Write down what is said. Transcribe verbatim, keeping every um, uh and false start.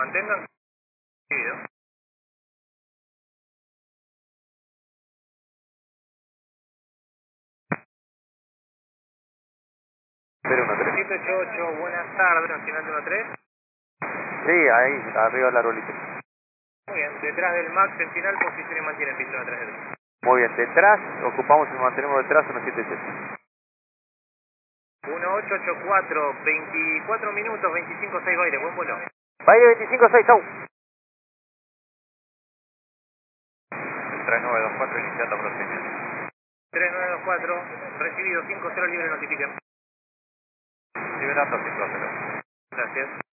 Mantengan seguido. cero uno tres. siete ocho ocho, buenas tardes, Nacional uno tres. Sí, ahí, arriba del arbolito. Muy bien, detrás del MAX, Sentinel, posición y mantiene pistón atrás del. Muy bien, detrás, ocupamos y mantenemos detrás uno siete siete. uno ocho ocho cuatro, veinticuatro minutos, veinticinco seis baile, buen vuelo. Baile veinticinco seis, chau. tres nueve dos cuatro, iniciando procedimiento. tres nueve dos cuatro, recibido cinco cero libre, notifiquen. Liberando cinco cero. Gracias.